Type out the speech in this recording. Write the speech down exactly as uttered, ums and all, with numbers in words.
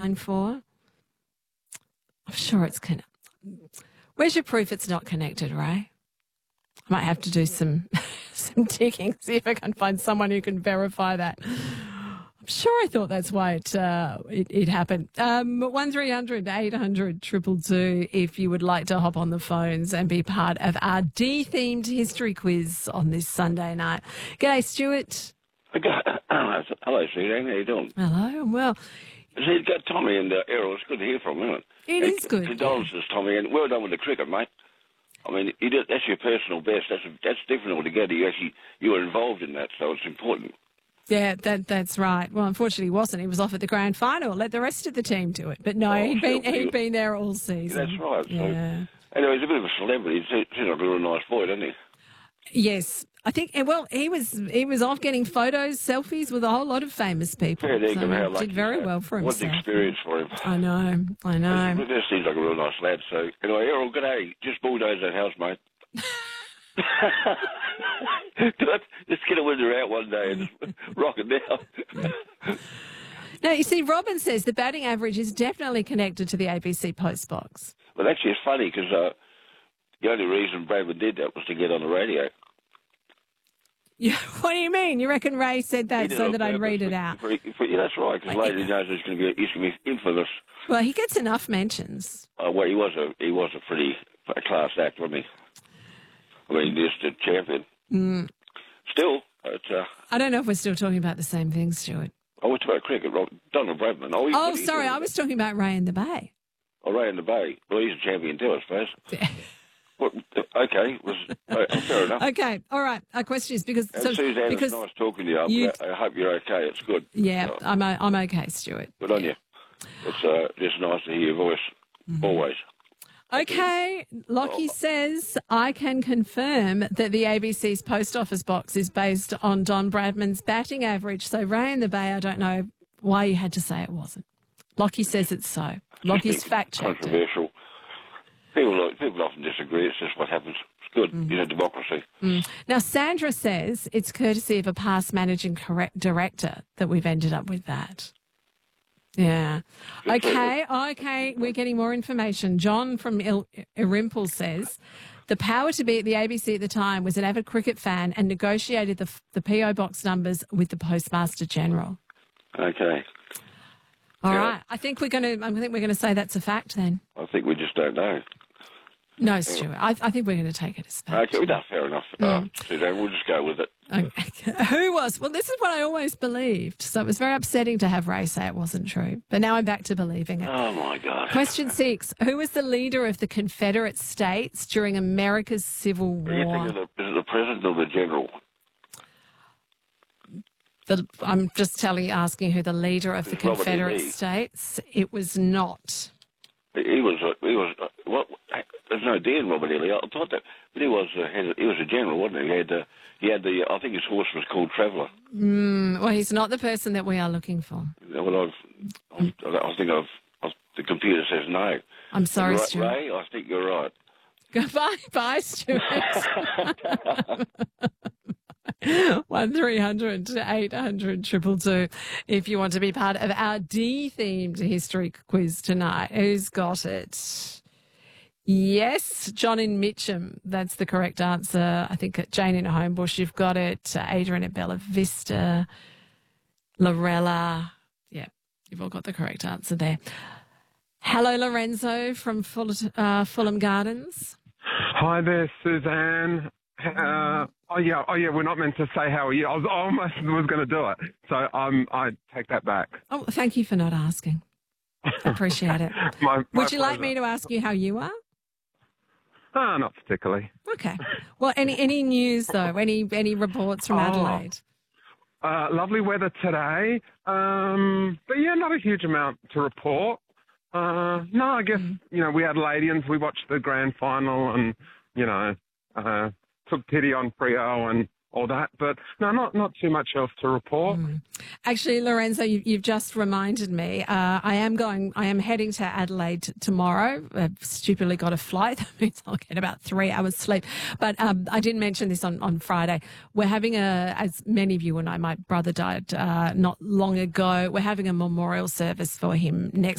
nine four. I'm sure it's connected. Where's your proof it's not connected, Ray? I might have to do some some digging, see if I can find someone who can verify that. I'm sure I thought that's why it uh, it, it happened. Um, one three hundred eight hundred two two two if you would like to hop on the phones and be part of our D-themed history quiz on this Sunday night. G'day, Stuart. Hello, Sue. How you doing? Hello. Well, See, got Tommy and uh, Errol. It's good to hear from him, isn't it? It and is good. Condolences, yeah. Tommy, and well done with the cricket, mate. I mean, you did, that's your personal best. That's that's different altogether. You actually you were involved in that, so it's important. Yeah, that that's right. Well, unfortunately, he wasn't. He was off at the grand final. Let the rest of the team do it. But no, oh, he'd been sure, he'd been there all season. Yeah, that's right. So, yeah. Anyway, he's a bit of a celebrity. He's, he's like a real nice boy, doesn't he? Yes, I think. Well, he was he was off getting photos, selfies with a whole lot of famous people. Fair so how he did very well for what himself. What experience for him. I know, I know. He just seems like a real nice lad. So anyway, Errol, good day. Just bulldoze that house, mate. Just get a window out one day and just rock it down. No, you see, Robin says the batting average is definitely connected to the A B C post box. Well, actually, it's funny because uh, the only reason Bradman did that was to get on the radio. Yeah, what do you mean? You reckon Ray said that so that I'd read it out? For, for, yeah, that's right, because later he knows he's going to be he's going to be infamous. Well, he gets enough mentions. Uh, well, he was a he was a pretty a class act, wasn't he? I mean, just a champion. Mm. Still, it's, uh, I don't know if we're still talking about the same thing, Stuart. I was talking about cricket, Donald Bradman. Oh, oh sorry, I was talking about Ray in the Bay. Oh, Ray in the Bay. Well, he's a champion too, I suppose. Yeah. Well, okay, was oh, fair enough. Okay, all right. Our question is because and so, Suzanne, because it's nice talking to you. you I hope you're okay. It's good. Yeah, so, I'm I'm okay, Stuart. Good on you. It's uh, just nice to hear your voice mm-hmm. always. Okay, Lockie oh. says, I can confirm that the A B C's post office box is based on Don Bradman's batting average. So Ray in the Bay, I don't know why you had to say it wasn't. Lockie says it's so. Lockie's fact-checked controversial. it. People, people often disagree. It's just what happens. It's good, mm. you know, democracy. Mm. Now, Sandra says it's courtesy of a past managing correct director that we've ended up with that. Yeah. Okay, okay, we're getting more information. John from Il- Irimple says the power to be at the A B C at the time was an avid cricket fan and negotiated the, the P O box numbers with the Postmaster General. Okay. All yeah. right. I think we're going to. I think we're going to say that's a fact then. I think we just don't know. No, Stuart. I, I think we're going to take it as fact. Okay, well, no, fair enough. Mm. Uh, Suzanne, we'll just go with it. Okay. Who was? Well, this is what I always believed. So it was very upsetting to have Ray say it wasn't true. But now I'm back to believing it. Oh, my God. Question six. Who was the leader of the Confederate States during America's Civil War? Are you thinking of the, is it the president or the general? The, I'm just telling, asking who the leader of the Confederate States. It was not. He was. Uh, he was. Uh, what? There's no D in Robert E. Lee. I thought that, but he was. Uh, he was a general, wasn't he? He had. Uh, he had the. I think his horse was called Traveller. Mm, well, he's not the person that we are looking for. Well, I've. I've I think I've, I've. The computer says no. I'm sorry, right, Stuart. Ray, I think you're right. Goodbye, bye, Stuart. One three hundred eight hundred triple two. If you want to be part of our D-themed history quiz tonight, who's got it? Yes, John in Mitcham. That's the correct answer. I think Jane in Homebush, you've got it. Adrian at Bella Vista, Lorella. Yeah, you've all got the correct answer there. Hello, Lorenzo from Full, uh, Fulham Gardens. Hi there, Suzanne. Uh, oh yeah, oh yeah. We're not meant to say how are you. I was I almost was going to do it, so um, I take that back. Oh, thank you for not asking. I appreciate it. my, my Would you pleasure. like me to ask you how you are? Ah, not particularly. Okay. Well, any any news though? Any any reports from oh, Adelaide? Uh, lovely weather today, um, but yeah, not a huge amount to report. Uh, no, I guess mm. you know we Adelaideans. We watched the grand final, and you know. Uh, took pity on Freo and all that, but no, not not too much else to report. Mm. Actually, Lorenzo, you, you've just reminded me. Uh, I am going. I am heading to Adelaide tomorrow. I've stupidly got a flight. That means I'll get about three hours sleep. But um, I didn't mention this on, on Friday. We're having a, as many of you will know, my brother died uh, not long ago. We're having a memorial service for him next